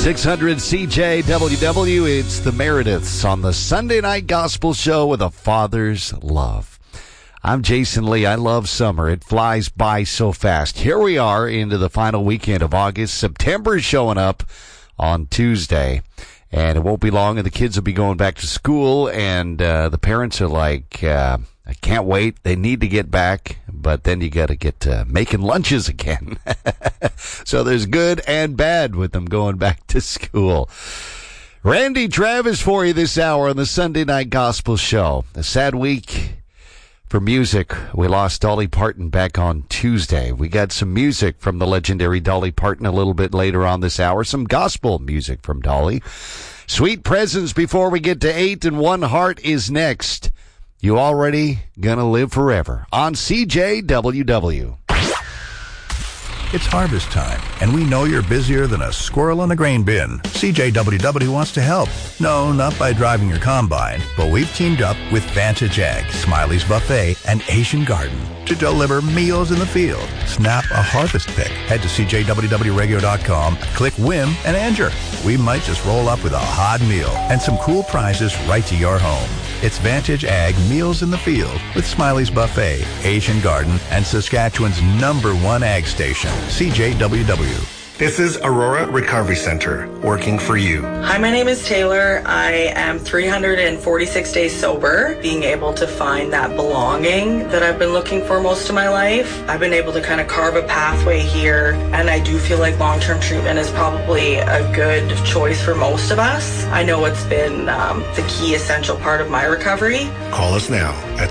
600 CJWW, it's the Merediths on the Sunday Night Gospel Show with a Father's Love. I'm Jason Lee. I love summer. It flies by so fast. Here we are into the final weekend of August. September is showing up on Tuesday, and it won't be long, and the kids will be going back to school, and the parents are like, I can't wait. They need to get back, but then you got to get making lunches again. So there's good and bad with them going back to school. Randy Travis for you this hour on the Sunday Night Gospel Show. A sad week for music. We lost Dolly Parton back on Tuesday. We got some music from the legendary Dolly Parton a little bit later on this hour. Some gospel music from Dolly. Sweet presents before we get to 8, and One Heart is next. You already gonna live forever on CJWW. It's harvest time, and we know you're busier than a squirrel in a grain bin. CJWW wants to help. No, not by driving your combine, but we've teamed up with Vantage Ag, Smiley's Buffet, and Asian Garden to deliver meals in the field. Snap a harvest pick. Head to CJWWRadio.com, click Win, and enter. We might just roll up with a hot meal and some cool prizes right to your home. It's Vantage Ag Meals in the Field with Smiley's Buffet, Asian Garden, and Saskatchewan's #1 ag station, CJWW. This is Aurora Recovery Center, working for you. Hi, my name is Taylor. I am 346 days sober, being able to find that belonging that I've been looking for most of my life. I've been able to kind of carve a pathway here, and I do feel like long-term treatment is probably a good choice for most of us. I know it's been the key essential part of my recovery. Call us now at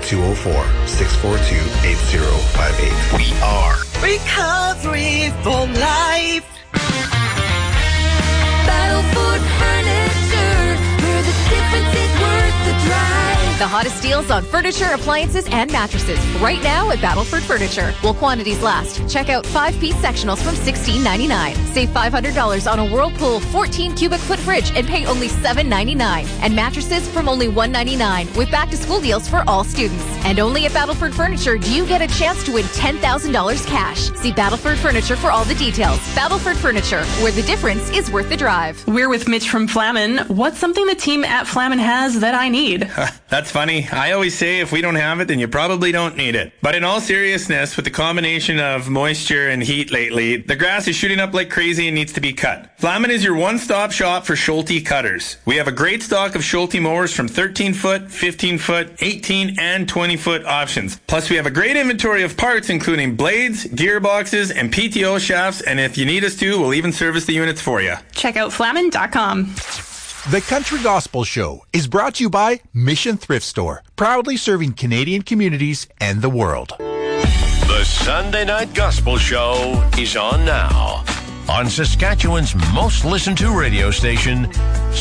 204-642-8058. We are Recovery for Life. Battleford Furniture, where the difference is worth the drive. The hottest deals on furniture, appliances, and mattresses right now at Battleford Furniture. While quantities last, check out 5-piece sectionals from $16.99. Save $500 on a Whirlpool 14 cubic foot fridge and pay only $7.99. And mattresses from only $1.99 with back-to-school deals for all students. And only at Battleford Furniture do you get a chance to win $10,000 cash. See Battleford Furniture for all the details. Battleford Furniture, where the difference is worth the drive. We're with Mitch from Flamin. What's something the team at Flamin has that I need? That's funny. I always say if we don't have it, then you probably don't need it. But in all seriousness, with the combination of moisture and heat lately, the grass is shooting up like crazy and needs to be cut. Flamin is your one-stop shop for Schulte cutters. We have a great stock of Schulte mowers from 13-foot, 15-foot, 18, and 20-foot options. Plus, we have a great inventory of parts, including blades, gearboxes, and PTO shafts, and if you need us to, we'll even service the units for you. Check out flamin.com. The Country Gospel Show is brought to you by Mission Thrift Store, proudly serving Canadian communities and the world. The Sunday Night Gospel Show is on now on Saskatchewan's most listened to radio station,